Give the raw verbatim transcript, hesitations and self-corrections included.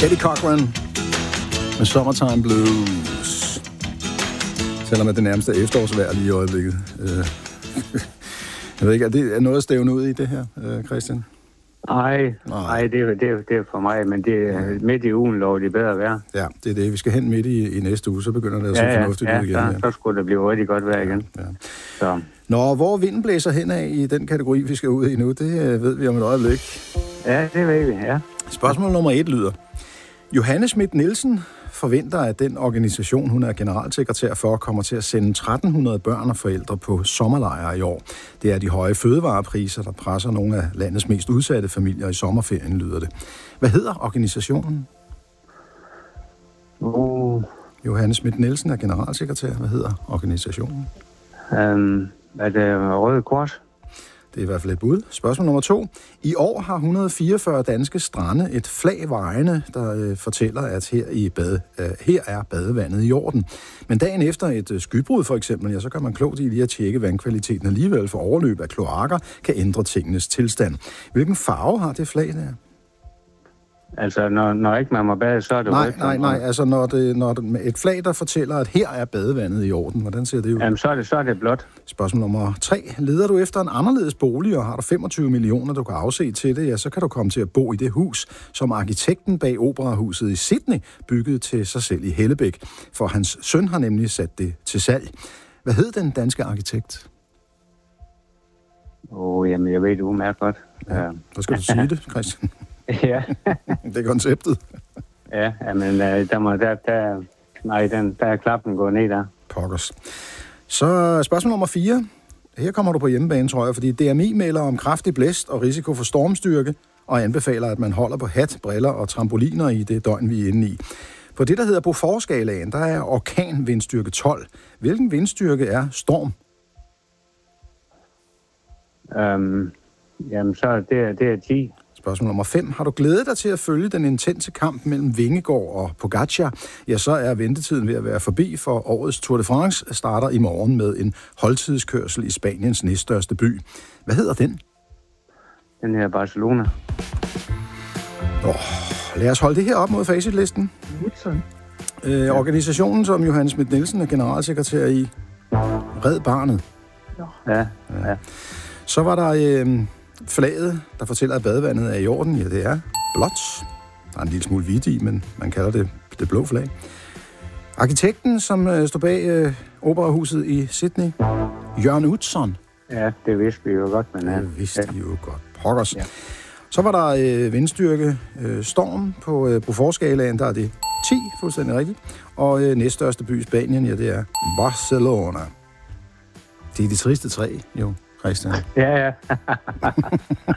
Eddie Cochran med Summertime Blues. Selvom det nærmeste er efterårsvejr lige i øjeblikket. Jeg ved ikke, er det er noget at stævne ud i det her, Christian? Nej, nej, det er, det, er, det er for mig, men det er midt i ugen lov, det er bedre at være. Ja, det er det. Vi skal hen midt i, i næste uge, så begynder det at se ja, fornuftigt ja, ud igen. Ja, ja, så skulle det blive rigtig godt vejr igen. Ja, ja. Så. Nå, hvor vinden blæser henad i den kategori, vi skal ud i nu, det ved vi om et øjeblik. Ja, det ved vi, ja. Spørgsmål nummer et lyder. Johanne Schmidt-Nielsen forventer, at den organisation, hun er generalsekretær for, kommer til at sende tretten hundrede børn og forældre på sommerlejre i år. Det er de høje fødevarepriser, der presser nogle af landets mest udsatte familier i sommerferien, lyder det. Hvad hedder organisationen? Uh. Johanne Schmidt-Nielsen er generalsekretær. Hvad hedder organisationen? Um, er det Røde Kors? Det er i hvert fald et bud. Spørgsmål nummer to. I år har et hundrede og fireogfyrre danske strande et flag vejene, der øh, fortæller, at her, i bade, øh, her er badevandet i orden. Men dagen efter et øh, skybrud for eksempel, ja, så kan man klogt i lige at tjekke vandkvaliteten alligevel, for overløb af kloakker kan ændre tingenes tilstand. Hvilken farve har det flag der? Altså, når, når ikke man må bade, så er det Nej, rødt. nej, nej. Altså, når, det, når det, et flag, der fortæller, at her er badevandet i orden. Hvordan ser det ud? Jamen, så er det, så er det blåt. Spørgsmål nummer tre. Leder du efter en anderledes bolig, og har du femogtyve millioner, du kan afse til det, ja, så kan du komme til at bo i det hus, som arkitekten bag operahuset i Sydney byggede til sig selv i Hellebæk. For hans søn har nemlig sat det til salg. Hvad hed den danske arkitekt? Åh, oh, jamen, jeg ved det udmærket godt. Ja, så skal du sige det, Christian. Ja. Det er konceptet. Ja, men der, må, der, der, nej, den, der er klappen gået ned der. Pokkers. Så spørgsmål nummer fire. Her kommer du på hjemmebane, tror jeg, fordi D M I melder om kraftig blæst og risiko for stormstyrke, og anbefaler, at man holder på hat, briller og trampoliner i det døgn, vi er inde i. På det, der hedder Beaufort-skalaen, der er orkan vindstyrke tolv. Hvilken vindstyrke er storm? Um, jamen, så det er, det er ti. Spørgsmål nummer fem. Har du glædet dig til at følge den intense kamp mellem Vingegaard og Pogacar? Ja, så er ventetiden ved at være forbi, for årets Tour de France starter i morgen med en holdtidskørsel i Spaniens næststørste by. Hvad hedder den? Den her Barcelona. Oh, lad os holde det her op mod facitlisten. Øh, organisationen, som Johanne Schmidt-Nielsen er generalsekretær i, Red Barnet. Ja, ja. ja. Så var der øh, flaget, der fortæller, at badevandet er i orden. Ja, det er blåt. Der er en lille smule hvidt i, men man kalder det det blå flag. Arkitekten, som øh, står bag øh, operahuset i Sydney, Jørgen Utzon. Ja, det vidste vi jo godt, men... Det vidste ja. vi jo godt. Pokkers. Ja. Så var der øh, vindstyrke øh, storm på øh, Beaufort-skalaen, der er det ti, fuldstændig rigtigt. Og øh, næststørste by i Spanien, ja, det er Barcelona. Det er de triste tre, jo, Christian. Ja, ja.